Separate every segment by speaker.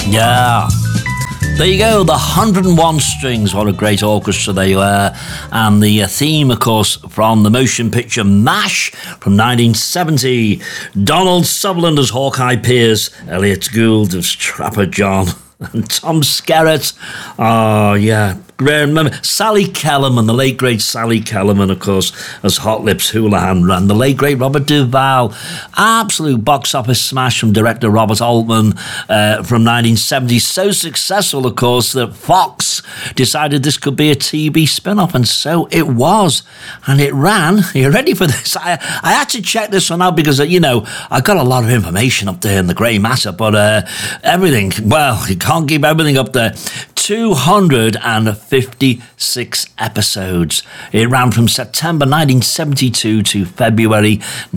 Speaker 1: Yeah. There you go, the 101 Strings. What a great orchestra they were. And the theme, of course, from the motion picture MASH from 1970. Donald Sutherland as Hawkeye Pierce, Elliot Gould as Trapper John, and Tom Skerritt. Oh, yeah. Remember Sally Kellerman, the late great Sally Kellerman, of course, as Hot Lips Houlihan, and the late great Robert Duvall. Absolute box office smash from director Robert Altman from 1970. So successful, of course, that Fox decided this could be a TV spin-off, and so it was. And it ran. Are you ready for this? I had to check this one out because, I got a lot of information up there in the grey matter, but everything, well, you can't keep everything up there. 256 episodes. It ran from September 1972 to February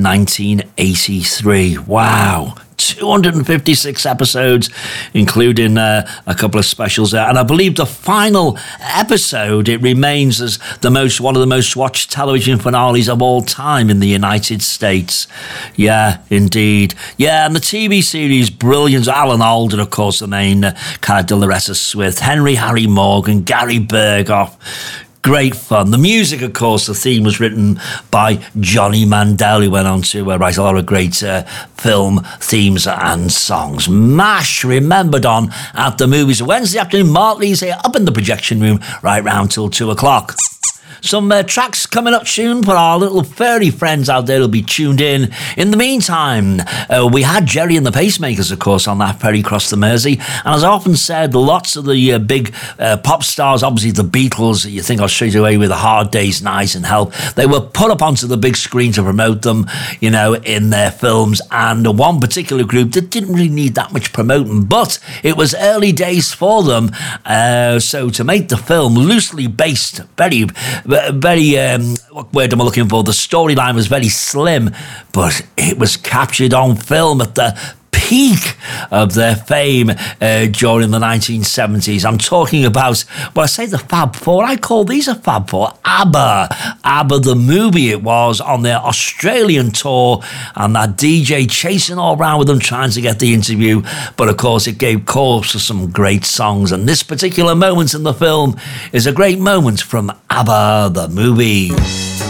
Speaker 1: 1983. Wow. 256 episodes, including a couple of specials there. And I believe the final episode, it remains as one of the most watched television finales of all time in the United States. Yeah, indeed. Yeah, and the TV series, brilliant. Alan Alda, of course, the main character, Loretta Swith, Henry Harry Morgan, Gary Berghoff. Great fun. The music, of course, the theme was written by Johnny Mandel, who went on to write a lot of great film themes and songs. MASH, remembered on At the Movies. Wednesday afternoon, Mark Lee's here up in the projection room right round till 2 o'clock. Some tracks coming up soon for our little furry friends out there who'll be tuned in. In the meantime, we had Jerry and the Pacemakers, of course, on that ferry across the Mersey. And as I often said, lots of the big pop stars, obviously the Beatles, you think I'll straight away with A Hard Day's Night and Help, they were put up onto the big screen to promote them, in their films. And one particular group that didn't really need that much promoting, but it was early days for them. So to make the film loosely based, very, what word am I looking for? The storyline was very slim, but it was captured on film at the peak of their fame during the 1970s. I'm talking about, well, I say the Fab Four. I call these a Fab Four. ABBA. ABBA, the movie it was, on their Australian tour, and that DJ chasing all around with them trying to get the interview. But, of course, it gave cause for some great songs. And this particular moment in the film is a great moment from ABBA, the movie.